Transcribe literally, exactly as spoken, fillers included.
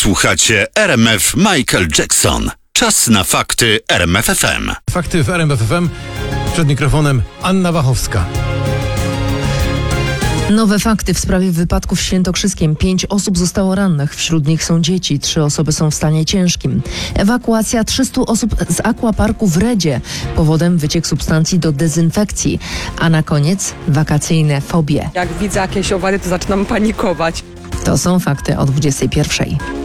Słuchacie R M F Michael Jackson. Czas na fakty R M F F M. Fakty w R M F F M. Przed mikrofonem Anna Wachowska. Nowe fakty w sprawie wypadku w Świętokrzyskiem. Pięć osób zostało rannych. Wśród nich są dzieci. Trzy osoby są w stanie ciężkim. Ewakuacja trzystu osób z aquaparku w Redzie. Powodem wyciek substancji do dezynfekcji. A na koniec wakacyjne fobie. Jak widzę jakieś owady, to zaczynam panikować. To są fakty o dwudziestej pierwszej.